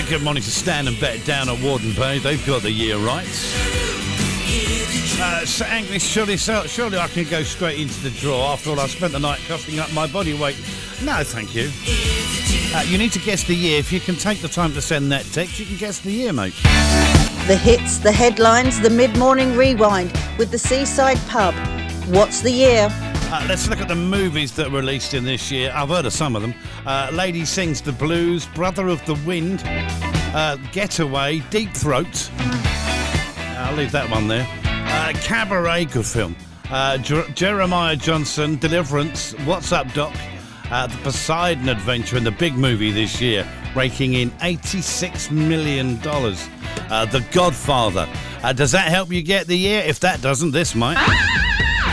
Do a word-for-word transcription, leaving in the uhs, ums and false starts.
good morning to Stan and Bet down at Warden Bay. They've got the year right. Uh, Sir Angus, surely, surely I can go straight into the draw. After all, I spent the night costing up my body weight. No, thank you. Uh, you need to guess the year. If you can take the time to send that text, you can guess the year, mate. The hits, the headlines, the mid-morning rewind with the Seaside Pub. What's the year? Uh, let's look at the movies that were released in this year. I've heard of some of them. Uh, Lady Sings the Blues, Brother of the Wind, uh, Getaway, Deep Throat. I'll leave that one there. Uh, Cabaret, good film. Uh, Jer- Jeremiah Johnson, Deliverance, What's Up, Doc? Uh, the Poseidon Adventure, and the big movie this year, raking in eighty-six million dollars. Uh, the Godfather. Uh, does that help you get the year? If that doesn't, this might.